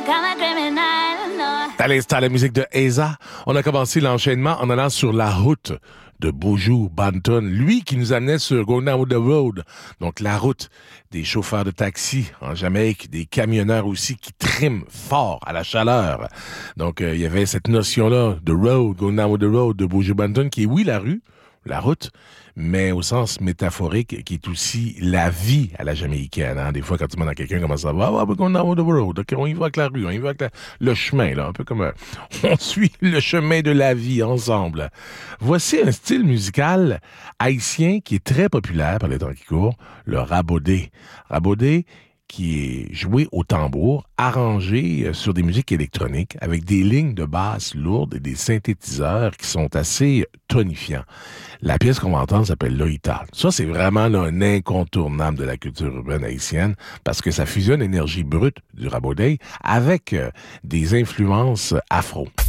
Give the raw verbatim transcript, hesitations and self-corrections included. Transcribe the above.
À l'instant, la musique de Eza. On a commencé l'enchaînement en allant sur la route de Buju Banton, lui qui nous amenait sur Going Down the Road, donc la route des chauffeurs de taxi en Jamaïque, des camionneurs aussi qui triment fort à la chaleur. Donc euh, il y avait cette notion-là de road, Going Down the Road de Buju Banton, qui est oui la rue, la route, mais au sens métaphorique, qui est aussi la vie à la jamaïcaine. Hein? Des fois, quand tu demandes à quelqu'un comment ça va, ah, we're going down the road. Okay, on y va avec la rue, on y va avec la, le chemin, là, un peu comme euh, on suit le chemin de la vie ensemble. Voici un style musical haïtien qui est très populaire par les temps qui courent, le rabaudé. Rabaudé, qui est joué au tambour, arrangé sur des musiques électroniques, avec des lignes de basse lourdes et des synthétiseurs qui sont assez tonifiants. La pièce qu'on va entendre s'appelle Loïta. Ça, c'est vraiment là, un incontournable de la culture urbaine haïtienne, parce que ça fusionne l'énergie brute du rabaudé avec euh, des influences afro.